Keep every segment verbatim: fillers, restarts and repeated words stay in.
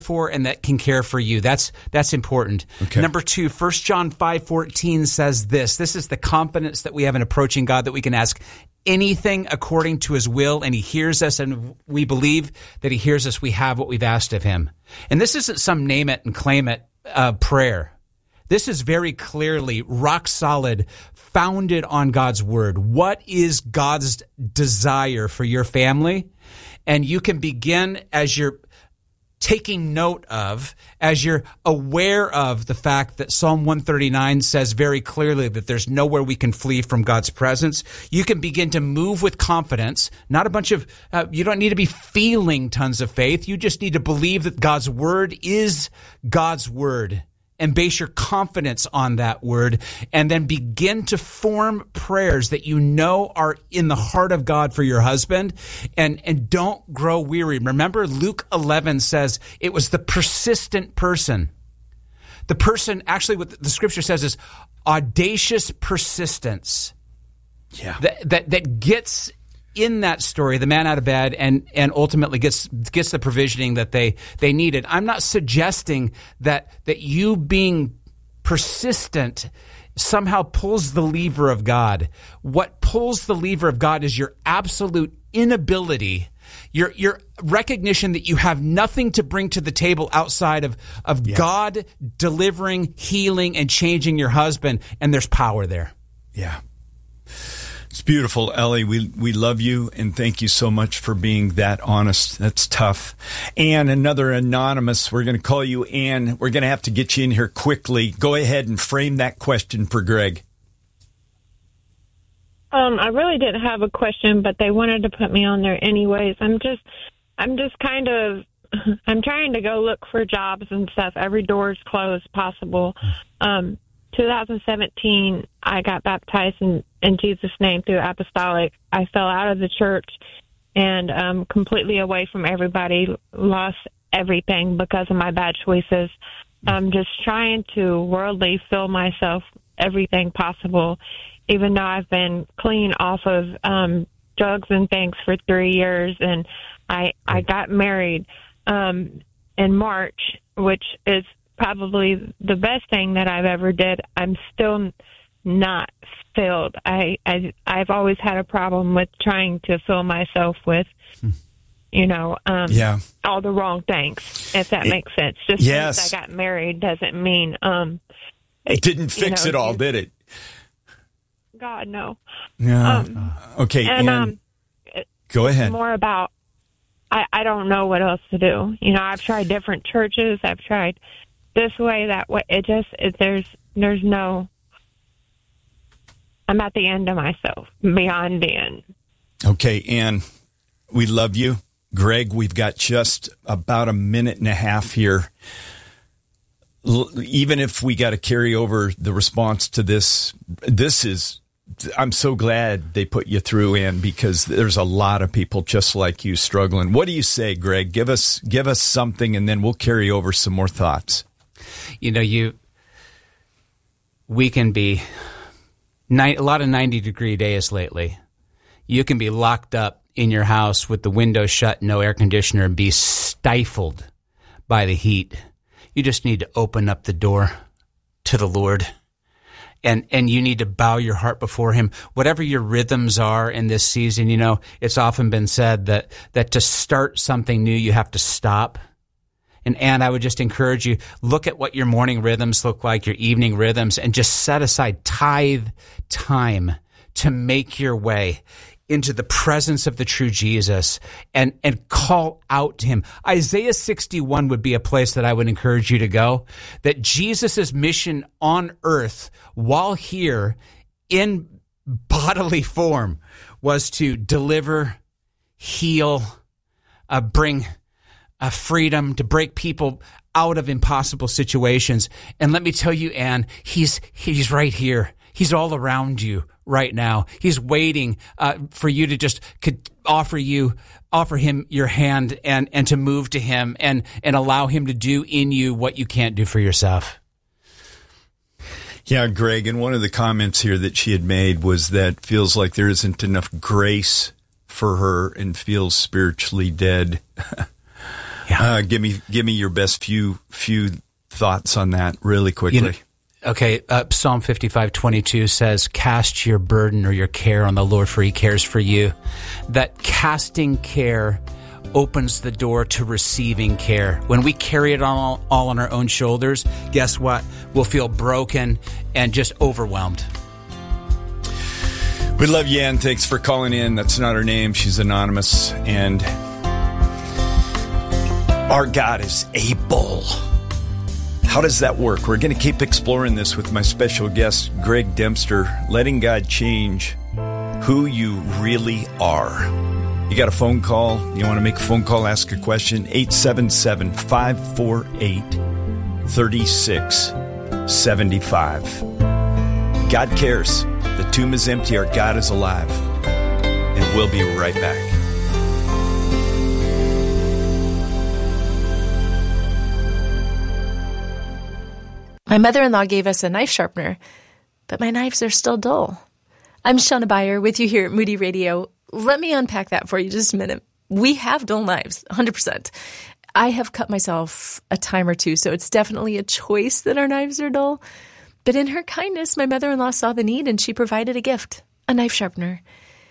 for and that can care for you. That's that's important. Okay. Number two, First John five fourteen says this. This is the confidence that we have in approaching God, that we can ask anything according to his will, and he hears us, and we believe that he hears us. We have what we've asked of him. And this isn't some name it and claim it uh, prayer. This is very clearly rock solid, founded on God's word. What is God's desire for your family? And you can begin as you're taking note of, as you're aware of the fact that Psalm one thirty-nine says very clearly that there's nowhere we can flee from God's presence. You can begin to move with confidence, not a bunch of, uh, you don't need to be feeling tons of faith. You just need to believe that God's word is God's word, and base your confidence on that word, and then begin to form prayers that you know are in the heart of God for your husband, and, and don't grow weary. Remember, Luke eleven says it was the persistent person. The person, actually what the scripture says is audacious persistence. Yeah. That, that, that gets in that story the man out of bed and and ultimately gets gets the provisioning that they they needed. I'm not suggesting that that you being persistent somehow pulls the lever of God. What pulls the lever of God is your absolute inability, your your recognition that you have nothing to bring to the table outside of of yeah. God delivering, healing, and changing your husband, and there's power there. Yeah. It's beautiful, Ellie. We we love you, and thank you so much for being that honest. That's tough. Ann, another anonymous. We're going to call you Ann. We're going to have to get you in here quickly. Go ahead and frame that question for Greg. Um, I really didn't have a question, but they wanted to put me on there anyways. I'm just, I'm just kind of, I'm trying to go look for jobs and stuff. Every door is closed possible. Um, twenty seventeen, I got baptized in, in Jesus' name through apostolic. I fell out of the church and um, completely away from everybody, lost everything because of my bad choices. I'm just trying to worldly fill myself everything possible, even though I've been clean off of um, drugs and things for three years. And I, I got married um, in March, which is probably the best thing that I've ever did. I'm still not filled. I, I, I've always had a problem with trying to fill myself with, you know, um, yeah. all the wrong things, if that it, makes sense. Just yes. because I got married doesn't mean... Um, it didn't fix you know, it all, did it? God, no. Yeah. Um, okay, and, and um, go ahead. More about, I, I don't know what else to do. You know, I've tried different churches. I've tried this way, that way. It just, it, there's, there's no, I'm at the end of myself, beyond the end. Okay, Ann, we love you. Greg, we've got just about a minute and a half here. L- even if we got to carry over the response to this, this is, I'm so glad they put you through, Ann, because there's a lot of people just like you struggling. What do you say, Greg? Give us, give us something, and then we'll carry over some more thoughts. You know, you, we can be, ni- a lot of ninety degree days lately. You can be locked up in your house with the windows shut, no air conditioner, and be stifled by the heat. You just need to open up the door to the Lord, and and you need to bow your heart before him. Whatever your rhythms are in this season, you know, it's often been said that that to start something new, you have to stop. And Ann, I would just encourage you, look at what your morning rhythms look like, your evening rhythms, and just set aside tithe time to make your way into the presence of the true Jesus and, and call out to him. Isaiah sixty-one would be a place that I would encourage you to go, that Jesus' mission on earth while here in bodily form was to deliver, heal, uh, bring uh, freedom, to break people out of impossible situations. And let me tell you, Ann, he's he's right here. He's all around you right now. He's waiting uh, for you to just could offer you, offer him your hand and, and to move to him and, and allow him to do in you what you can't do for yourself. Yeah, Greg, and one of the comments here that she had made was that feels like there isn't enough grace for her and feels spiritually dead. Yeah. Uh, give me give me your best few few thoughts on that really quickly. You know, okay, uh, Psalm fifty-five twenty-two says, "Cast your burden or your care on the Lord, for He cares for you." That casting care opens the door to receiving care. When we carry it all, all on our own shoulders, guess what? We'll feel broken and just overwhelmed. We love you, Ann. Thanks for calling in. That's not her name. She's anonymous. And our God is able. How does that work? We're going to keep exploring this with my special guest, Greg Dempster, letting God change who you really are. You got a phone call? You want to make a phone call, ask a question? eight seven seven, five four eight, three six seven five. God cares. The tomb is empty. Our God is alive. And we'll be right back. My mother-in-law gave us a knife sharpener, but my knives are still dull. I'm Shauna Beyer with you here at Moody Radio. Let me unpack that for you just a minute. We have dull knives, one hundred percent. I have cut myself a time or two, so it's definitely a choice that our knives are dull. But in her kindness, my mother-in-law saw the need and she provided a gift, a knife sharpener.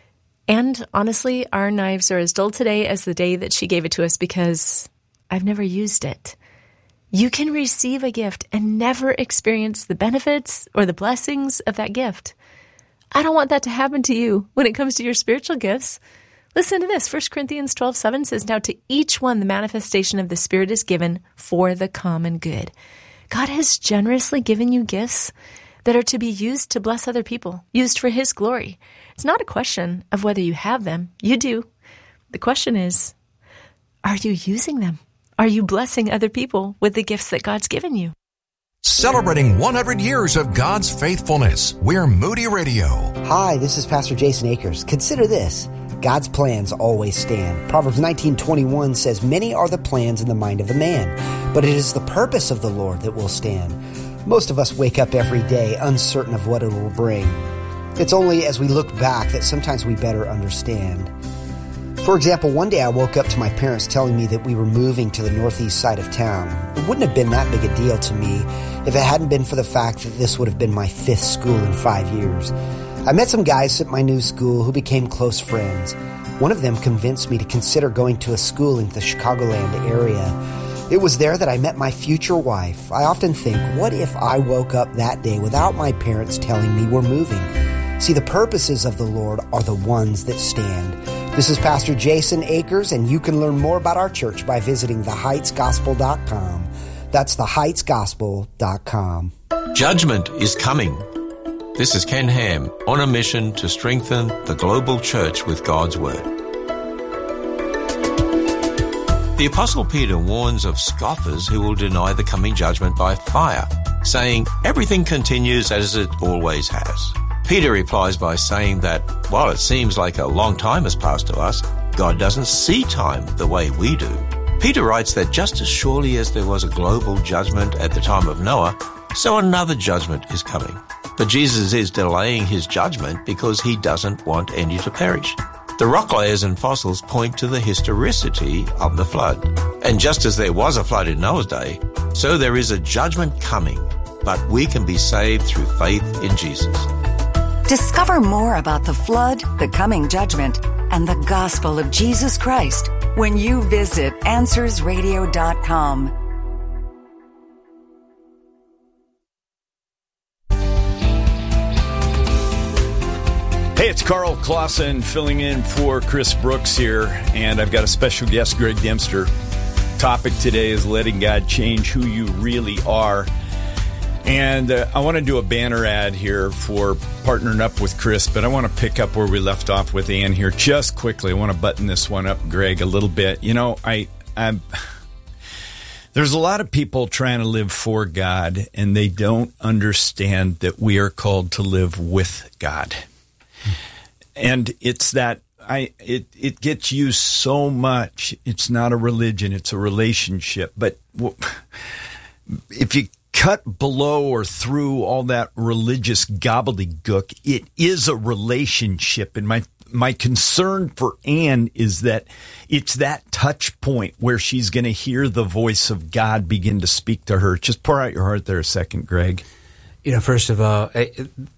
And honestly, our knives are as dull today as the day that she gave it to us because I've never used it. You can receive a gift and never experience the benefits or the blessings of that gift. I don't want that to happen to you when it comes to your spiritual gifts. Listen to this. First Corinthians twelve seven says, "Now to each one the manifestation of the Spirit is given for the common good." God has generously given you gifts that are to be used to bless other people, used for His glory. It's not a question of whether you have them. You do. The question is, are you using them? Are you blessing other people with the gifts that God's given you? Celebrating one hundred years of God's faithfulness, we're Moody Radio. Hi, this is Pastor Jason Akers. Consider this. God's plans always stand. Proverbs nineteen twenty-one says, "Many are the plans in the mind of a man, but it is the purpose of the Lord that will stand." Most of us wake up every day uncertain of what it will bring. It's only as we look back that sometimes we better understand. For example, one day I woke up to my parents telling me that we were moving to the northeast side of town. It wouldn't have been that big a deal to me if it hadn't been for the fact that this would have been my fifth school in five years. I met some guys at my new school who became close friends. One of them convinced me to consider going to a school in the Chicagoland area. It was there that I met my future wife. I often think, what if I woke up that day without my parents telling me we're moving? See, the purposes of the Lord are the ones that stand. This is Pastor Jason Akers, and you can learn more about our church by visiting the heights gospel dot com. That's the heights gospel dot com. Judgment is coming. This is Ken Ham on a mission to strengthen the global church with God's Word. The Apostle Peter warns of scoffers who will deny the coming judgment by fire, saying everything continues as it always has. Peter replies by saying that while it seems like a long time has passed to us, God doesn't see time the way we do. Peter writes that just as surely as there was a global judgment at the time of Noah, so another judgment is coming. But Jesus is delaying His judgment because He doesn't want any to perish. The rock layers and fossils point to the historicity of the flood. And just as there was a flood in Noah's day, so there is a judgment coming, but we can be saved through faith in Jesus. Discover more about the flood, the coming judgment, and the gospel of Jesus Christ when you visit answers radio dot com. Hey, it's Carl Clausen filling in for Chris Brooks here, and I've got a special guest, Greg Dempster. Topic today is letting God change who you really are. And uh, I want to do a banner ad here for partnering up with Chris, but I want to pick up where we left off with Ann here just quickly. I want to button this one up, Greg, a little bit. You know, I, I'm, there's a lot of people trying to live for God, and they don't understand that we are called to live with God. And it's that I it, it gets used so much. It's not a religion, it's a relationship. But if you cut below or through all that religious gobbledygook, it is a relationship. And my my concern for Ann is that it's that touch point where she's going to hear the voice of God begin to speak to her. Just pour out your heart there a second, Greg. You know, first of all, I,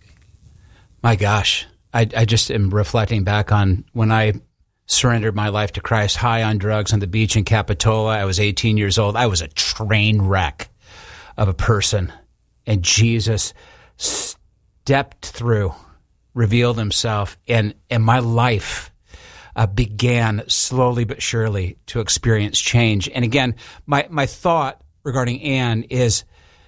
my gosh, I, I just am reflecting back on when I surrendered my life to Christ, high on drugs on the beach in Capitola. I was eighteen years old. I was a train wreck of a person. And Jesus stepped through, revealed himself, and, and my life uh, began slowly but surely to experience change. And again, my, my thought regarding Ann is,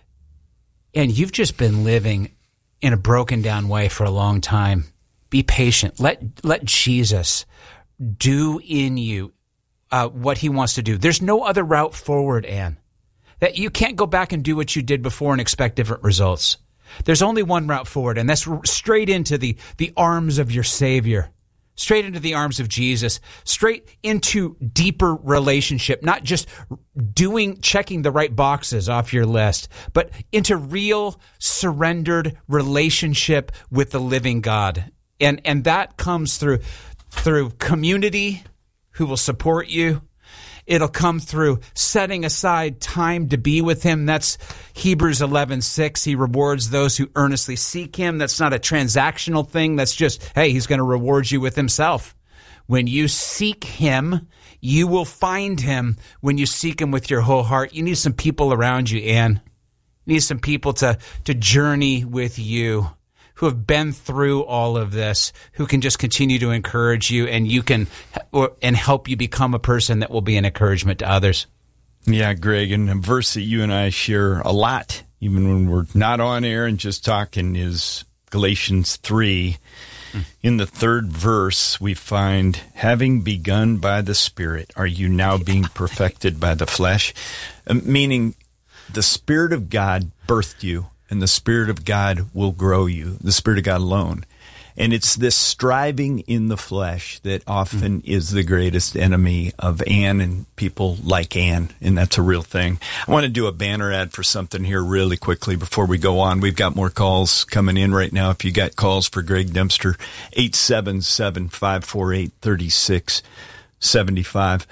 Ann, you've just been living in a broken down way for a long time. Be patient. Let let Jesus do in you uh, what he wants to do. There's no other route forward, Ann. That you can't go back and do what you did before and expect different results. There's only one route forward, and that's straight into the, the arms of your Savior, straight into the arms of Jesus, straight into deeper relationship, not just doing, checking the right boxes off your list, but into real surrendered relationship with the living God. And, and that comes through, through community who will support you. It'll come through setting aside time to be with him. That's Hebrews eleven six. He rewards those who earnestly seek him. That's not a transactional thing. That's just, hey, he's going to reward you with himself. When you seek him, you will find him when you seek him with your whole heart. You need some people around you, Ann. You need some people to, to journey with you, who have been through all of this, who can just continue to encourage you, and you can or, and help you become a person that will be an encouragement to others. Yeah, Greg, and a verse that you and I share a lot, even when we're not on air and just talking, is Galatians three. Mm. In the third verse, we find, having begun by the Spirit, are you now being perfected by the flesh? Uh, meaning the Spirit of God birthed you. And the Spirit of God will grow you, the Spirit of God alone. And it's this striving in the flesh that often mm. is the greatest enemy of Ann and people like Ann, and that's a real thing. I want to do a banner ad for something here really quickly before we go on. We've got more calls coming in right now. If you got calls for Greg Dempster, eight seven seven, five four eight, three six seven five.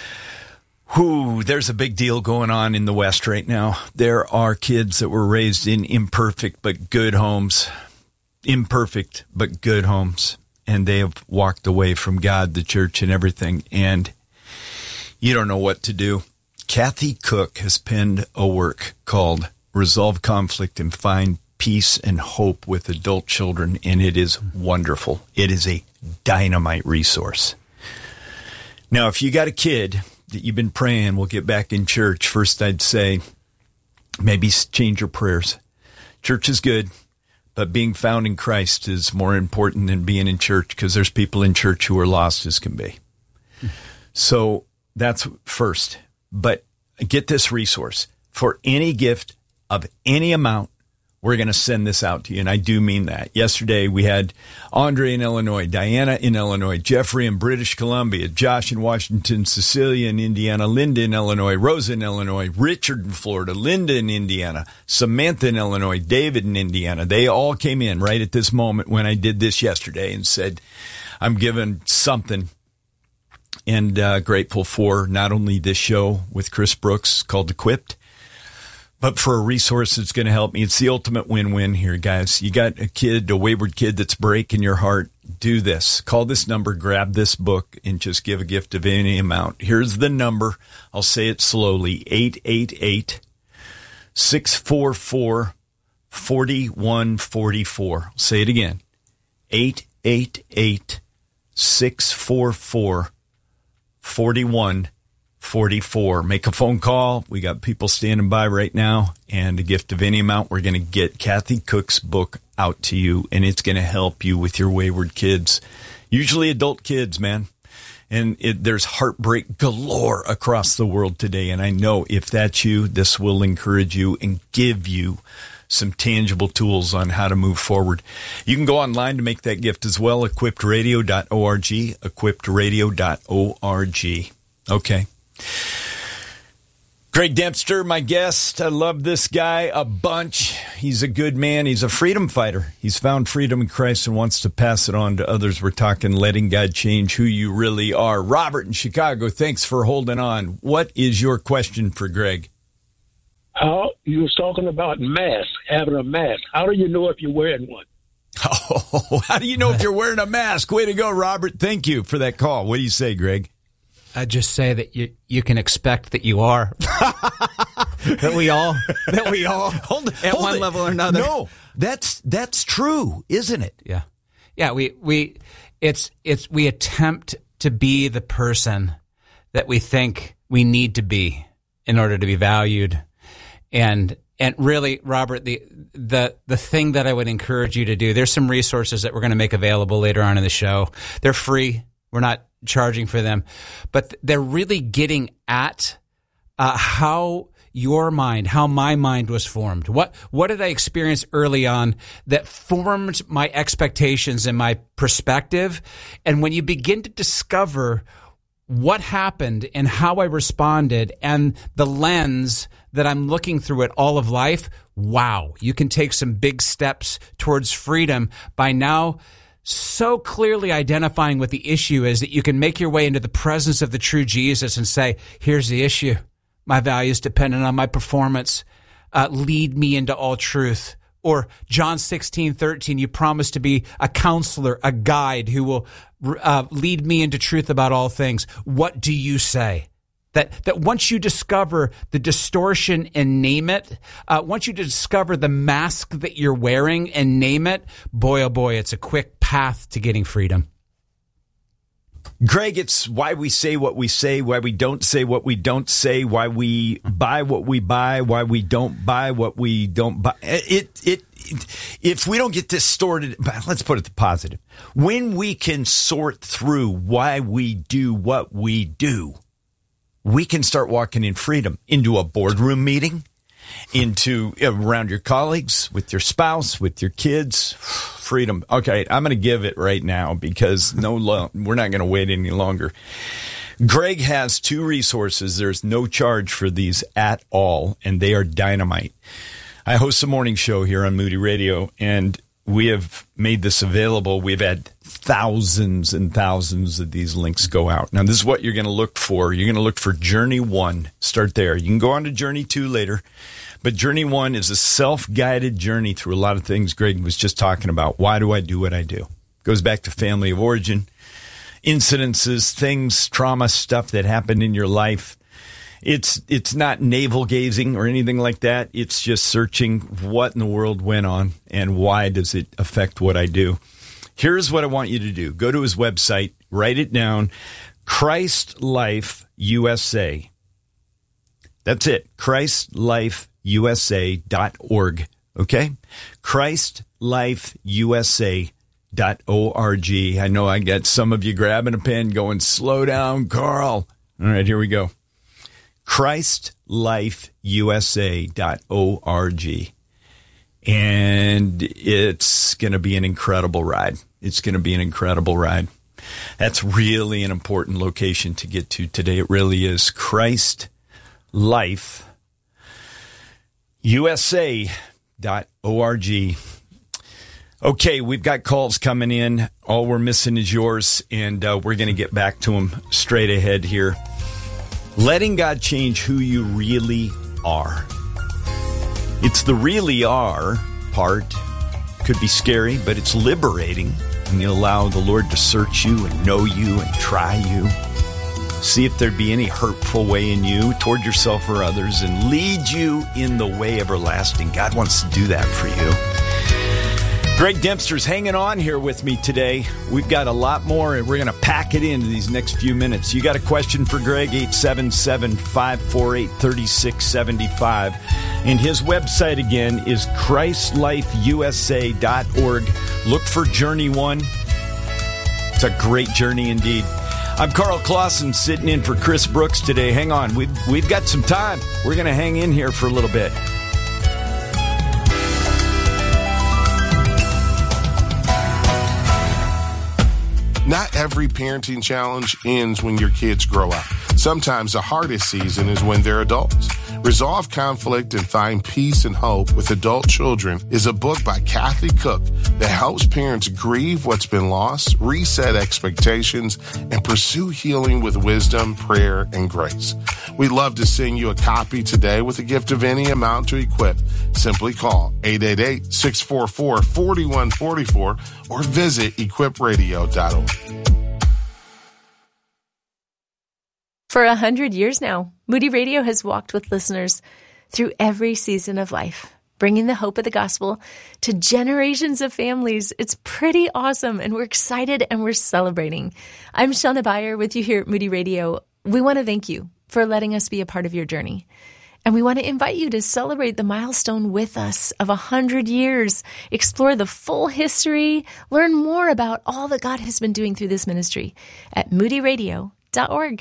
Whew, there's a big deal going on in the West right now. There are kids that were raised in imperfect but good homes. Imperfect but good homes. And they have walked away from God, the church, and everything. And you don't know what to do. Kathy Cook has penned a work called Resolve Conflict and Find Peace and Hope with Adult Children. And it is wonderful. It is a dynamite resource. Now, if you got a kid that you've been praying will get back in church, first I'd say maybe change your prayers. Church is good, but being found in Christ is more important than being in church, because there's people in church who are lost as can be. So that's first. But get this resource. For any gift of any amount, we're going to send this out to you, and I do mean that. Yesterday, we had Andre in Illinois, Diana in Illinois, Jeffrey in British Columbia, Josh in Washington, Cecilia in Indiana, Linda in Illinois, Rosa in Illinois, Richard in Florida, Linda in Indiana, Samantha in Illinois, David in Indiana. They all came in right at this moment when I did this yesterday and said, I'm giving something, and uh, grateful for not only this show with Chris Brooks called Equipped, but for a resource that's going to help me. It's the ultimate win-win here, guys. You got a kid, a wayward kid that's breaking your heart. Do this. Call this number, grab this book, and just give a gift of any amount. Here's the number. I'll say it slowly. eight eight eight, six four four, four one four four. I'll say it again. eight eight eight, six four four, four one forty-four. Make a phone call. We got people standing by right now, and a gift of any amount. We're going to get Kathy Cook's book out to you, and it's going to help you with your wayward kids, usually adult kids, man. And it, there's heartbreak galore across the world today, and I know if that's you, this will encourage you and give you some tangible tools on how to move forward. You can go online to make that gift as well, equipped radio dot org, equipped radio dot org. Okay. Greg Dempster, my guest. I love this guy a bunch. He's a good man. He's a freedom fighter. He's found freedom in Christ and wants to pass it on to others. We're talking letting God change who you really are. Robert in Chicago, thanks for holding on. What is your question for Greg? How you was talking about mask, having a mask. How do you know if you're wearing one? Oh, how do you know if you're wearing a mask? Way to go, Robert. Thank you for that call. What do you say, Greg? I just say that you you can expect that you are. that we all that we all hold, at hold one it. level or another. No, that's that's true, isn't it? Yeah, yeah. We we it's it's we attempt to be the person that we think we need to be in order to be valued, and and really, Robert, the the the thing that I would encourage you to do. There's some resources that we're going to make available later on in the show. They're free. We're not charging for them, but they're really getting at uh, how your mind, how my mind was formed. What what did I experience early on that formed my expectations and my perspective? And when you begin to discover what happened and how I responded and the lens that I'm looking through at all of life, wow, you can take some big steps towards freedom by now so clearly identifying what the issue is that you can make your way into the presence of the true Jesus and say, here's the issue. My value is dependent on my performance. Uh, lead me into all truth. Or John sixteen thirteen, you promise to be a counselor, a guide who will uh, lead me into truth about all things. What do you say? That that once you discover the distortion and name it, uh, once you discover the mask that you're wearing and name it, boy, oh boy, it's a quick path to getting freedom. Greg, it's why we say what we say, why we don't say what we don't say, why we buy what we buy, why we don't buy what we don't buy. It, it, it if we don't get this sorted, let's put it the positive. When we can sort through why we do what we do, we can start walking in freedom into a boardroom meeting, into around your colleagues, with your spouse, with your kids. Freedom. Okay, I'm going to give it right now because no, lo- we're not going to wait any longer. Greg has two resources. There's no charge for these at all, and they are dynamite. I host a morning show here on Moody Radio, and we have made this available. We've had thousands and thousands of these links go out. Now, this is what you're going to look for. You're going to look for Journey One. Start there. You can go on to Journey Two later. But Journey One is a self-guided journey through a lot of things Greg was just talking about. Why do I do what I do? Goes back to family of origin, incidences, things, trauma, stuff that happened in your life. It's it's not navel-gazing or anything like that. It's just searching what in the world went on and why does it affect what I do. Here's what I want you to do. Go to his website, write it down, Christ Life U S A. That's it, Christ Life U S A dot org, okay? Christ Life U S A dot org. I know I got some of you grabbing a pen going, slow down, Carl. All right, here we go. Christ Life U S A dot org. And it's going to be an incredible ride. It's going to be an incredible ride. That's really an important location to get to today. It really is. Christ Life U S A dot org. Okay, we've got calls coming in. All we're missing is yours, and uh, we're going to get back to them straight ahead here. Letting God change who you really are. It's the really are part. Could be scary, but it's liberating when you allow the Lord to search you and know you and try you. See if there be any hurtful way in you toward yourself or others and lead you in the way everlasting. God wants to do that for you. Greg Dempster's hanging on here with me today. We've got a lot more, and we're going to pack it into these next few minutes. You got a question for Greg? eight seven seven, five four eight, three six seven five. And his website, again, is Christ Life U S A dot org. Look for Journey One. It's a great journey indeed. I'm Carl Clausen, sitting in for Chris Brooks today. Hang on. We've, we've got some time. We're going to hang in here for a little bit. Not every parenting challenge ends when your kids grow up. Sometimes the hardest season is when they're adults. Resolve Conflict and Find Peace and Hope with Adult Children is a book by Kathy Cook that helps parents grieve what's been lost, reset expectations, and pursue healing with wisdom, prayer, and grace. We'd love to send you a copy today with a gift of any amount to equip. Simply call eight eight eight, six four four, four one four four or visit equip radio dot org. For a hundred years now, Moody Radio has walked with listeners through every season of life, bringing the hope of the gospel to generations of families. It's pretty awesome, and we're excited and we're celebrating. I'm Shauna Beyer with you here at Moody Radio. We want to thank you for letting us be a part of your journey. And we want to invite you to celebrate the milestone with us of a hundred years, explore the full history, learn more about all that God has been doing through this ministry at moody radio dot org.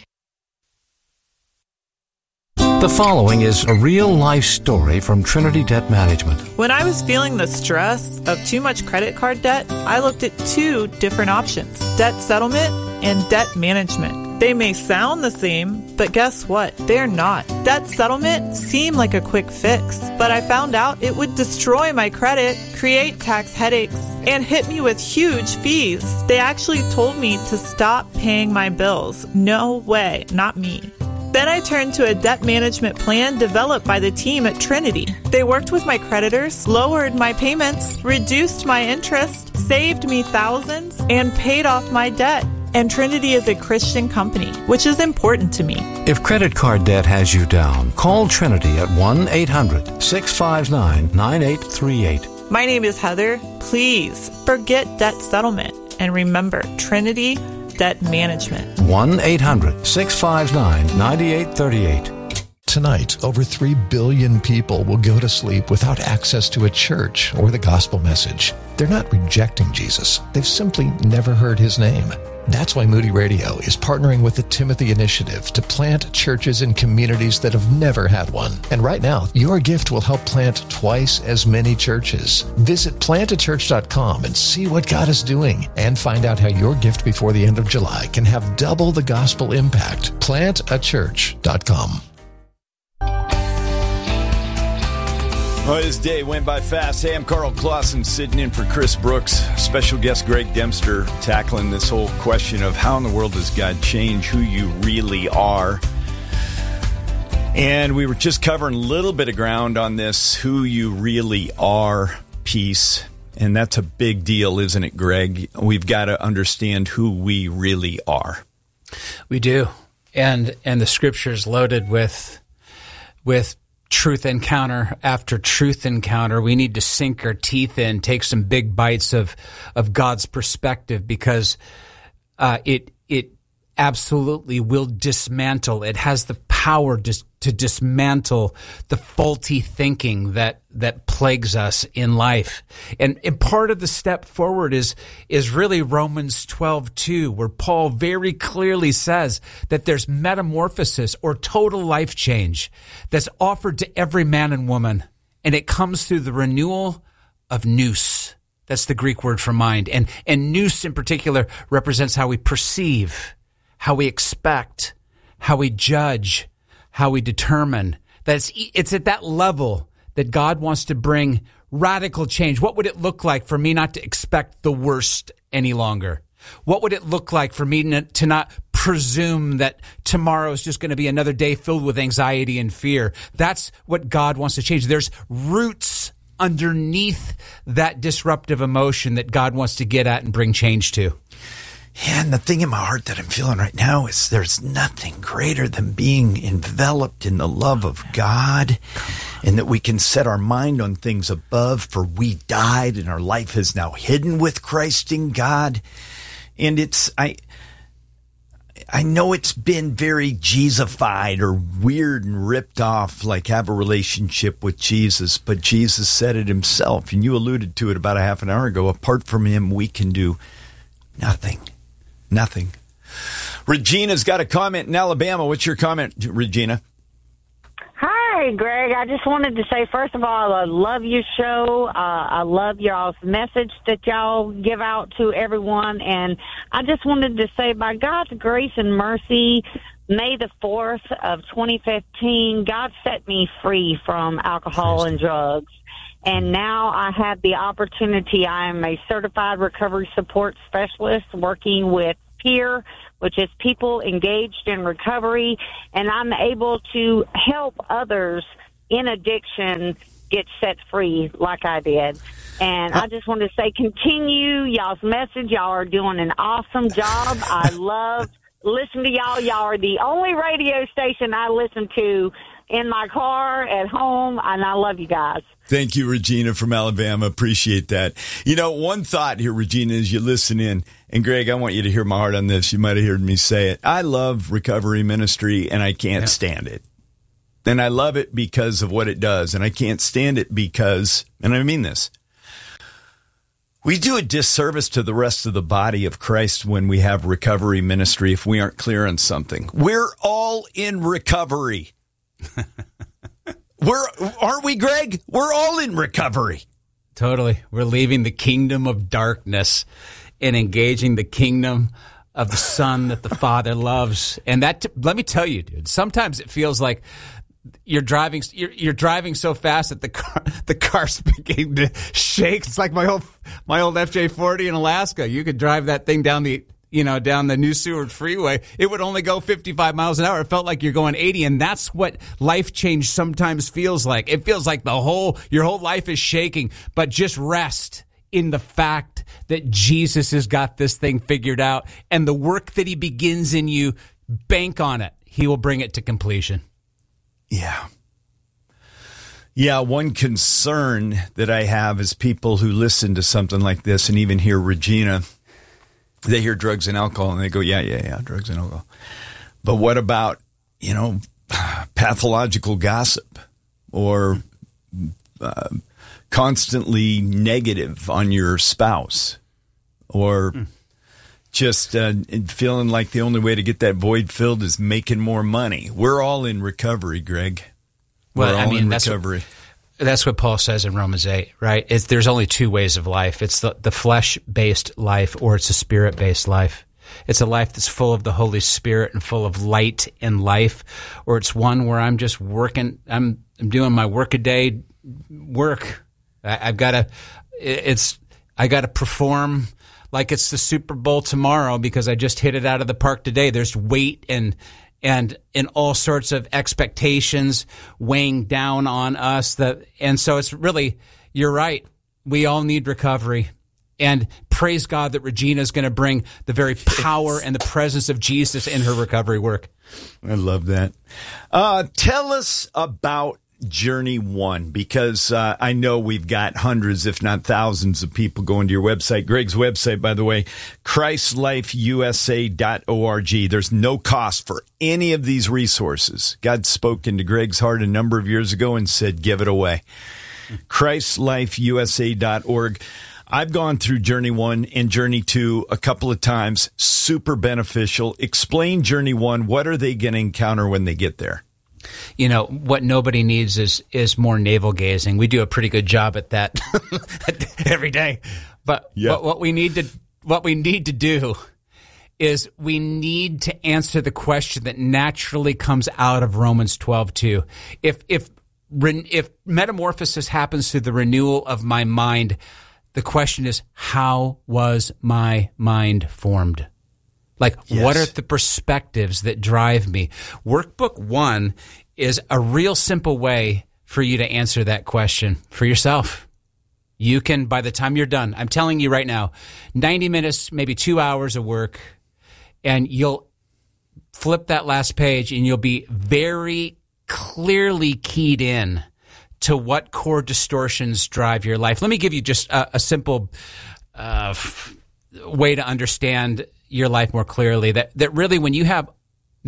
The following is a real-life story from Trinity Debt Management. When I was feeling the stress of too much credit card debt, I looked at two different options, debt settlement and debt management. They may sound the same, but guess what? They're not. Debt settlement seemed like a quick fix, but I found out it would destroy my credit, create tax headaches, and hit me with huge fees. They actually told me to stop paying my bills. No way, not me. Then I turned to a debt management plan developed by the team at Trinity. They worked with my creditors, lowered my payments, reduced my interest, saved me thousands, and paid off my debt. And Trinity is a Christian company, which is important to me. If credit card debt has you down, call Trinity at one eight hundred, six five nine, nine eight three eight. My name is Heather. Please forget debt settlement and remember Trinity Debt Management. one eight hundred, six five nine, nine eight three eight. Tonight, over three billion people will go to sleep without access to a church or the gospel message. They're not rejecting Jesus. They've simply never heard his name. That's why Moody Radio is partnering with the Timothy Initiative to plant churches in communities that have never had one. And right now, your gift will help plant twice as many churches. Visit plant a church dot com and see what God is doing, and find out how your gift before the end of July can have double the gospel impact. plant a church dot com. Well, this day went by fast. Hey, I'm Carl Clausen, sitting in for Chris Brooks. Special guest Greg Dempster tackling this whole question of how in the world does God change who you really are. And we were just covering a little bit of ground on this who you really are piece. And that's a big deal, isn't it, Greg? We've got to understand who we really are. We do. And and the scripture's loaded with with truth encounter after truth encounter. We need to sink our teeth in, take some big bites of of God's perspective, because uh, it it absolutely will dismantle. It has the power to, to dismantle the faulty thinking that that plagues us in life. And, and part of the step forward is is really Romans twelve two, where Paul very clearly says that there's metamorphosis or total life change that's offered to every man and woman, and it comes through the renewal of nous. That's the Greek word for mind. And and nous in particular represents how we perceive, how we expect, how we judge, how we determine. That's it's at that level that God wants to bring radical change. What would it look like for me not to expect the worst any longer? What would it look like for me to not presume that tomorrow is just going to be another day filled with anxiety and fear? That's what God wants to change. There's roots underneath that disruptive emotion that God wants to get at and bring change to. Yeah, and the thing in my heart that I'm feeling right now is there's nothing greater than being enveloped in the love of God, and that we can set our mind on things above, for we died and our life is now hidden with Christ in God. And it's, I, I know it's been very Jesusified or weird and ripped off, like have a relationship with Jesus, but Jesus said it himself, and you alluded to it about a half an hour ago. Apart from him, we can do nothing. Nothing. Regina's got a comment in Alabama. What's your comment, Regina? Hi, Greg. I just wanted to say, first of all, I love your show. Uh, I love y'all's message that y'all give out to everyone. And I just wanted to say, by God's grace and mercy, May the fourth of twenty fifteen, God set me free from alcohol and drugs. And now I have the opportunity. I am a certified recovery support specialist working with PEER, which is people engaged in recovery. And I'm able to help others in addiction get set free like I did. And I just want to say, continue y'all's message. Y'all are doing an awesome job. I love listening to y'all. Y'all are the only radio station I listen to in my car, at home, and I love you guys. Thank you, Regina from Alabama. Appreciate that. You know, one thought here, Regina, as you listen in, and Greg, I want you to hear my heart on this. You might have heard me say it. I love recovery ministry, and I can't yeah. stand it. And I love it because of what it does, and I can't stand it because, and I mean this, we do a disservice to the rest of the body of Christ when we have recovery ministry if we aren't clear on something. We're all in recovery. We're aren't we, Greg? We're all in recovery. Totally. We're leaving the kingdom of darkness and engaging the kingdom of the Son that the Father loves. And that, let me tell you, dude, sometimes it feels like you're driving you're, you're driving so fast that the car the car's beginning to shake. It's like my old my old F J forty in Alaska. You could drive that thing down the you know, down the New Seward Freeway, it would only go fifty-five miles an hour. It felt like you're going eighty, and that's what life change sometimes feels like. It feels like the whole, your whole life is shaking, but just rest in the fact that Jesus has got this thing figured out, and the work that he begins in you, bank on it. He will bring it to completion. Yeah. Yeah, one concern that I have is people who listen to something like this and even hear Regina, they hear drugs and alcohol and they go, yeah, yeah, yeah, drugs and alcohol. But what about, you know, pathological gossip or uh, constantly negative on your spouse or mm. just uh, feeling like the only way to get that void filled is making more money? We're all in recovery, Greg. We're well, all I mean, in that's recovery. What- That's what Paul says in Romans eight, right? It's, there's only two ways of life. It's the, the flesh-based life, or it's a spirit-based life. It's a life that's full of the Holy Spirit and full of light and life, or it's one where I'm just working, I'm, I'm doing my work-a-day work. I, I've got to, it's, I got to perform like it's the Super Bowl tomorrow because I just hit it out of the park today. There's weight and And in all sorts of expectations weighing down on us. That, and so it's really, you're right. We all need recovery. And praise God that Regina is going to bring the very power and the presence of Jesus in her recovery work. I love that. Uh, tell us about Journey One, because uh, I know we've got hundreds, if not thousands, of people going to your website. Greg's website, by the way, Christ Life U S A dot org. There's no cost for any of these resources. God spoke into Greg's heart a number of years ago and said, give it away. Christ Life U S A dot org. I've gone through Journey One and Journey Two a couple of times. Super beneficial. Explain Journey One. What are they going to encounter when they get there? You know, what nobody needs is is more navel gazing. We do a pretty good job at that every day. But, yeah. but what we need to what we need to do is we need to answer the question that naturally comes out of Romans twelve two. If if if metamorphosis happens through the renewal of my mind, the question is, how was my mind formed? Like, yes. What are the perspectives that drive me? Workbook one is a real simple way for you to answer that question for yourself. You can, by the time you're done, I'm telling you right now, ninety minutes, maybe two hours of work, and you'll flip that last page and you'll be very clearly keyed in to what core distortions drive your life. Let me give you just a, a simple uh, f- way to understand your life more clearly, that, that really when you have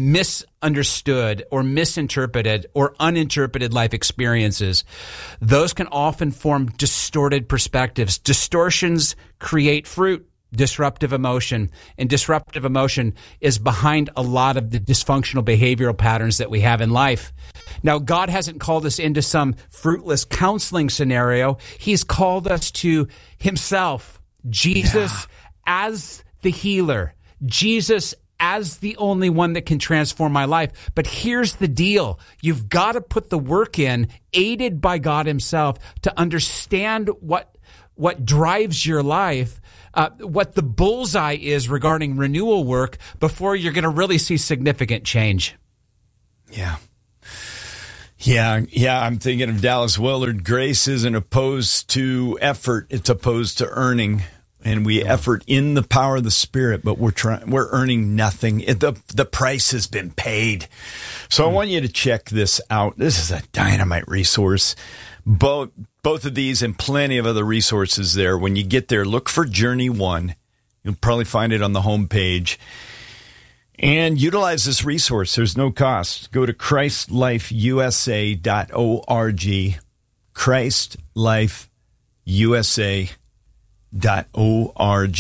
misunderstood or misinterpreted or uninterpreted life experiences, those can often form distorted perspectives. Distortions create fruit, disruptive emotion, and disruptive emotion is behind a lot of the dysfunctional behavioral patterns that we have in life. Now, God hasn't called us into some fruitless counseling scenario. He's called us to himself, Jesus yeah. as the healer, Jesus as the only one that can transform my life. But here's the deal. You've got to put the work in, aided by God himself, to understand what what drives your life, uh, what the bullseye is regarding renewal work before you're going to really see significant change. Yeah. Yeah, yeah, I'm thinking of Dallas Willard. Grace isn't opposed to effort, it's opposed to earning. And we effort in the power of the Spirit, but we're trying, we're earning nothing. It, the, the price has been paid. So mm. I want you to check this out. This is a dynamite resource. Both, both of these and plenty of other resources there. When you get there, look for Journey One. You'll probably find it on the homepage. And utilize this resource. There's no cost. Go to christ life u s a dot org. christ life u s a dot org.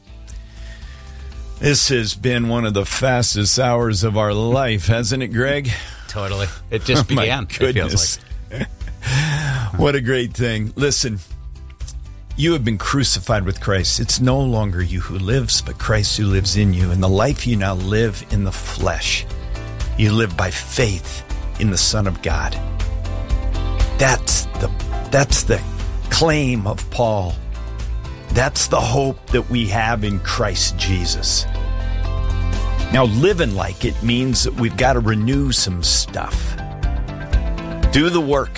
This has been one of the fastest hours of our life, hasn't it, Greg? Totally. It just oh began. My goodness. It feels like. What a great thing. Listen, you have been crucified with Christ. It's no longer you who lives, but Christ who lives in you. And the life you now live in the flesh, you live by faith in the Son of God. That's the, that's the claim of Paul. That's the hope that we have in Christ Jesus. Now, living like it means that we've got to renew some stuff. Do the work.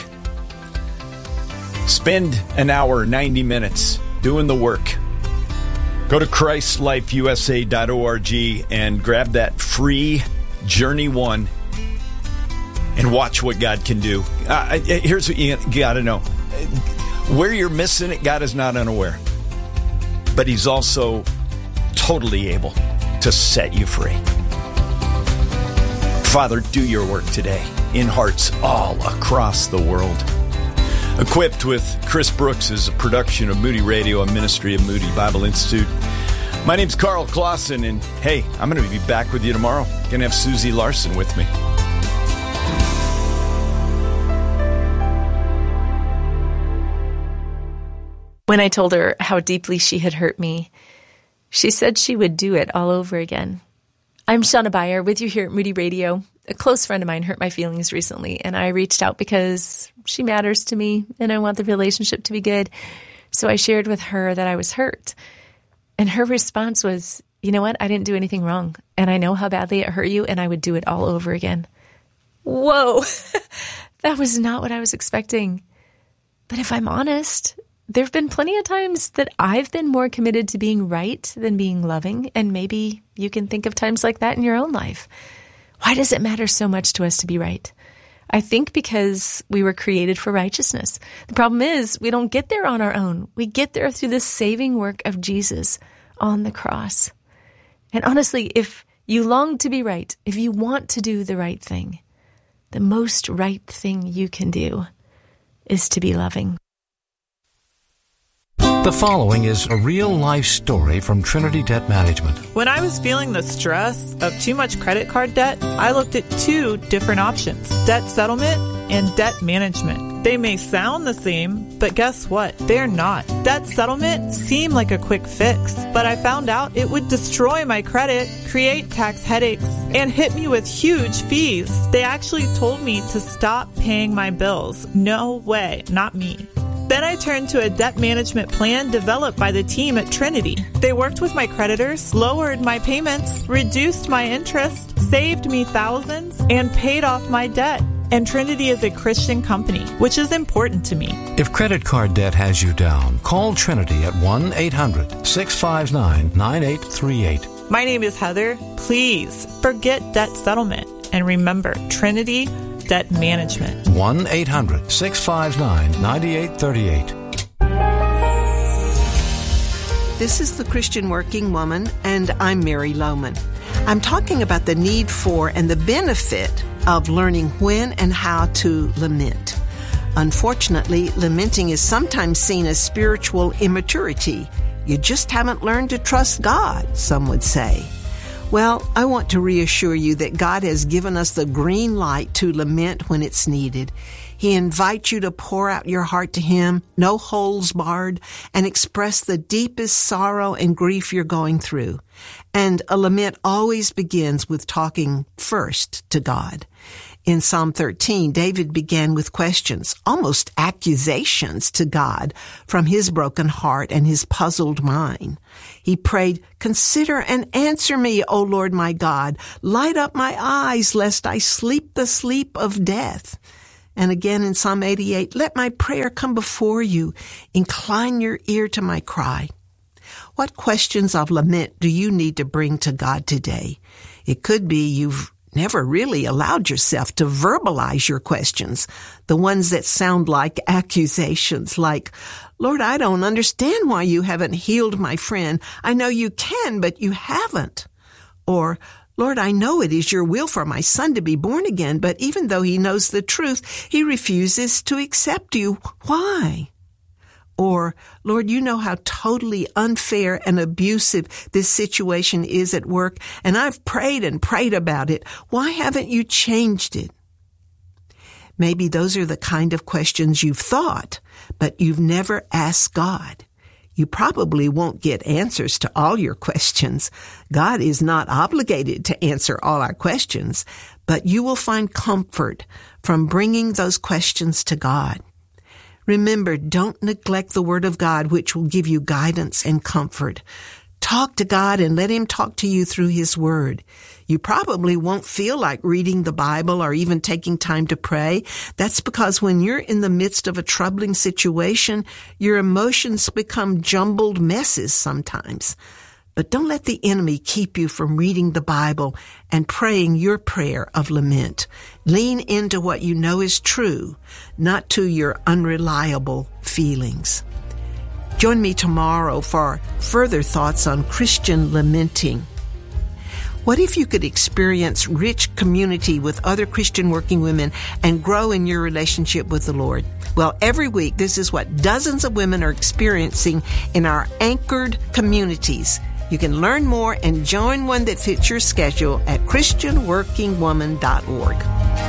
Spend an hour, ninety minutes doing the work. Go to christ life u s a dot org and grab that free Journey One and watch what God can do. Uh, here's what you got to know. Where you're missing it, God is not unaware. But he's also totally able to set you free. Father, do your work today in hearts all across the world. Equipped with Chris Brooks is a production of Moody Radio, a ministry of Moody Bible Institute. My name's Carl Clausen, and hey, I'm going to be back with you tomorrow. Going to have Susie Larson with me. When I told her how deeply she had hurt me, she said she would do it all over again. I'm Shauna Beyer with you here at Moody Radio. A close friend of mine hurt my feelings recently, and I reached out because she matters to me, and I want the relationship to be good. So I shared with her that I was hurt. And her response was, you know what? I didn't do anything wrong, and I know how badly it hurt you, and I would do it all over again. Whoa, that was not what I was expecting. But if I'm honest, there have been plenty of times that I've been more committed to being right than being loving, and maybe you can think of times like that in your own life. Why does it matter so much to us to be right? I think because we were created for righteousness. The problem is we don't get there on our own. We get there through the saving work of Jesus on the cross. And honestly, if you long to be right, if you want to do the right thing, the most right thing you can do is to be loving. The following is a real-life story from Trinity Debt Management. When I was feeling the stress of too much credit card debt, I looked at two different options: debt settlement and debt management. They may sound the same, but guess what? They're not. Debt settlement seemed like a quick fix, but I found out it would destroy my credit, create tax headaches, and hit me with huge fees. They actually told me to stop paying my bills. No way, not me. Then I turned to a debt management plan developed by the team at Trinity. They worked with my creditors, lowered my payments, reduced my interest, saved me thousands, and paid off my debt. And Trinity is a Christian company, which is important to me. If credit card debt has you down, call Trinity at one eight hundred six five nine nine eight three eight. My name is Heather. Please forget debt settlement and remember Trinity Debt Management. one eight hundred six five nine nine eight three eight. This is the Christian Working Woman, and I'm Mary Lohman. I'm talking about the need for and the benefit of learning when and how to lament. Unfortunately, lamenting is sometimes seen as spiritual immaturity. You just haven't learned to trust God, some would say. Well, I want to reassure you that God has given us the green light to lament when it's needed. He invites you to pour out your heart to Him, no holes barred, and express the deepest sorrow and grief you're going through. And a lament always begins with talking first to God. In Psalm thirteen, David began with questions, almost accusations to God from his broken heart and his puzzled mind. He prayed, "Consider and answer me, O Lord my God. Light up my eyes, lest I sleep the sleep of death." And again in Psalm eighty-eight, "Let my prayer come before you. Incline your ear to my cry." What questions of lament do you need to bring to God today? It could be you've never really allowed yourself to verbalize your questions, the ones that sound like accusations, like, "Lord, I don't understand why you haven't healed my friend. I know you can, but you haven't." Or, "Lord, I know it is your will for my son to be born again, but even though he knows the truth, he refuses to accept you. Why?" Or, "Lord, you know how totally unfair and abusive this situation is at work, and I've prayed and prayed about it. Why haven't you changed it?" Maybe those are the kind of questions you've thought, but you've never asked God. You probably won't get answers to all your questions. God is not obligated to answer all our questions, but you will find comfort from bringing those questions to God. Remember, don't neglect the Word of God, which will give you guidance and comfort. Talk to God and let Him talk to you through His Word. You probably won't feel like reading the Bible or even taking time to pray. That's because when you're in the midst of a troubling situation, your emotions become jumbled messes sometimes. But don't let the enemy keep you from reading the Bible and praying your prayer of lament. Lean into what you know is true, not to your unreliable feelings. Join me tomorrow for further thoughts on Christian lamenting. What if you could experience rich community with other Christian working women and grow in your relationship with the Lord? Well, every week, this is what dozens of women are experiencing in our anchored communities. You can learn more and join one that fits your schedule at Christian Working Woman dot org.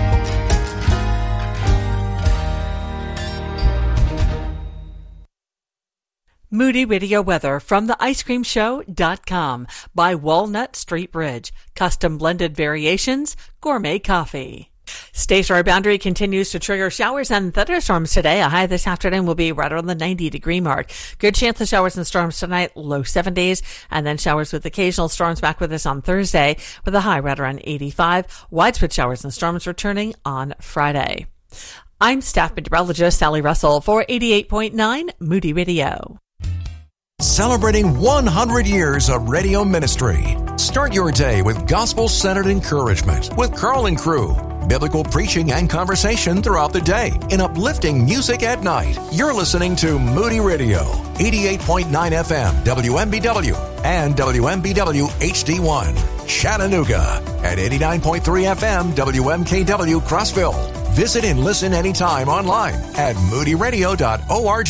Moody Radio weather from the ice cream show dot com by Walnut Street Bridge. Custom blended variations, gourmet coffee. Stationary boundary continues to trigger showers and thunderstorms today. A high this afternoon will be right around the ninety degree mark. Good chance of showers and storms tonight, low seventies, and then showers with occasional storms back with us on Thursday with a high right around eighty-five. Widespread showers and storms returning on Friday. I'm staff meteorologist Sally Russell for eighty-eight point nine Moody Radio. Celebrating one hundred years of radio ministry. Start your day with gospel-centered encouragement with Carl and crew. Biblical preaching and conversation throughout the day and uplifting music at night. You're listening to Moody Radio, eighty-eight point nine F M, W M B W, and W M B W H D one, Chattanooga, at eighty-nine point three F M, W M K W, Crossville. Visit and listen anytime online at moody radio dot org.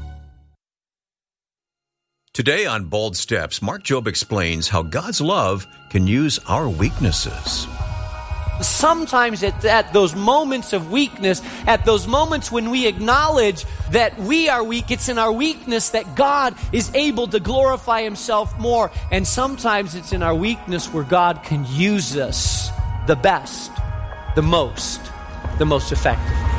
Today on Bold Steps, Mark Jobe explains how God's love can use our weaknesses. Sometimes at, at those moments of weakness, at those moments when we acknowledge that we are weak, it's in our weakness that God is able to glorify Himself more. And sometimes it's in our weakness where God can use us the best, the most, the most effective.